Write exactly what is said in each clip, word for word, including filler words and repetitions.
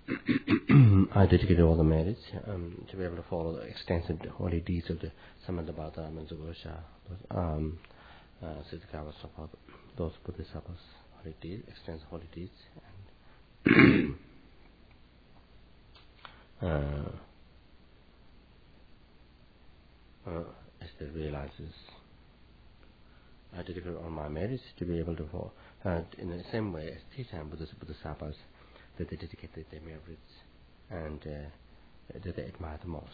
I dedicated all the merits um, to be able to follow the extensive holy deeds of the Samantabhata Manzagosha, um, uh, Siddhikava Sapa, those Bodhisattvas, holy deeds, extensive holy deeds, and uh, uh, as they realizes, I dedicate all my merits to be able to follow, uh, in the same way as Titan Bodhisattvas, that they dedicated their merits and uh, that they admire the most.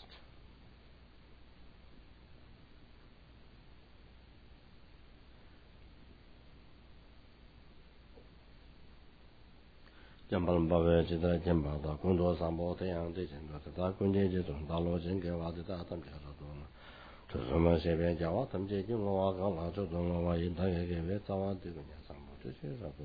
Jambal Bava Jidra Jambada, Kundo Sambo, the young Dijan, the Kunja, the Lojin, Gavada, the Atom Jadona. To some Sabian Jawatam, Jim Loaga, to the Nova in Tagave, Tawa, Divina Sambo, to choose up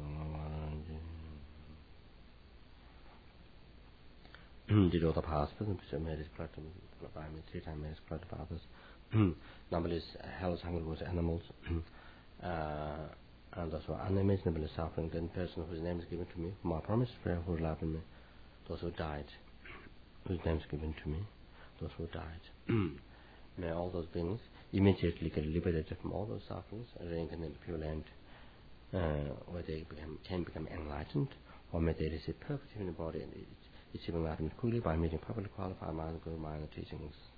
did all the past, but the made his correct by me three times his correct fathers. Numberless hell's hunger was animals. uh, And those who are unimaginably suffering, then person whose name is given to me, whom I promised prayer who loved me, those who died, whose name is given to me, those who died. May all those beings immediately get liberated from all those sufferings, reincarnate in the pure land, uh, where they become, can become enlightened, or may they receive perfect human body and achieve enlightenment quickly by meeting perfectly qualified mind, good mind, and teachings.